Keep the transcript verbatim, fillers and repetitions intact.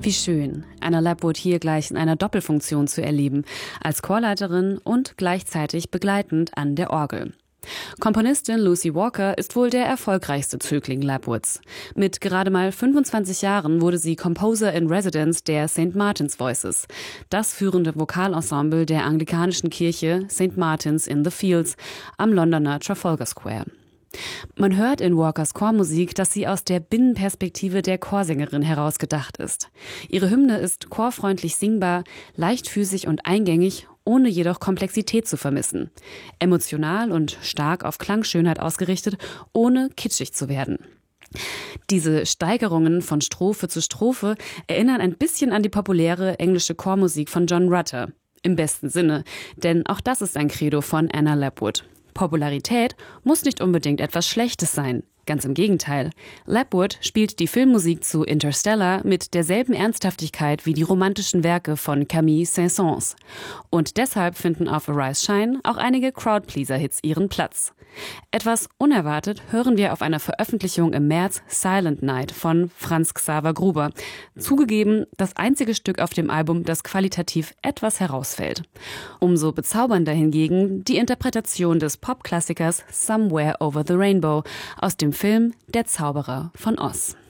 Wie schön, Anna Lapwood hier gleich in einer Doppelfunktion zu erleben, als Chorleiterin und gleichzeitig begleitend an der Orgel. Komponistin Lucy Walker ist wohl der erfolgreichste Zögling Lapwoods. Mit gerade mal fünfundzwanzig Jahren wurde sie Composer in Residence der Saint Martin's Voices, das führende Vokalensemble der anglikanischen Kirche Saint Martin's in the Fields am Londoner Trafalgar Square. Man hört in Walkers Chormusik, dass sie aus der Binnenperspektive der Chorsängerin heraus gedacht ist. Ihre Hymne ist chorfreundlich singbar, leichtfüßig und eingängig, ohne jedoch Komplexität zu vermissen. Emotional und stark auf Klangschönheit ausgerichtet, ohne kitschig zu werden. Diese Steigerungen von Strophe zu Strophe erinnern ein bisschen an die populäre englische Chormusik von John Rutter. Im besten Sinne, denn auch das ist ein Credo von Anna Lapwood. Popularität muss nicht unbedingt etwas Schlechtes sein. Ganz im Gegenteil. Lapwood spielt die Filmmusik zu Interstellar mit derselben Ernsthaftigkeit wie die romantischen Werke von Camille Saint-Saëns. Und deshalb finden auf Arise Shine auch einige Crowdpleaser-Hits ihren Platz. Etwas unerwartet hören wir auf einer Veröffentlichung im März Silent Night von Franz Xaver Gruber. Zugegeben, das einzige Stück auf dem Album, das qualitativ etwas herausfällt. Umso bezaubernder hingegen die Interpretation des Popklassikers Somewhere Over the Rainbow aus dem Film Der Zauberer von Oz.